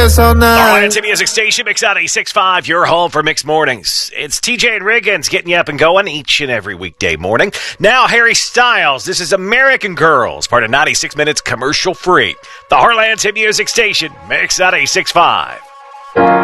dance all night. Heartland Music Station, Mix 96.5, your home for Mixed Mornings. It's TJ and Riggins getting you up and going each and every weekday morning. Now, Harry Styles, this is American Girls, part of 96 Minutes commercial free. The Heartland Music Station, Mix 96.5.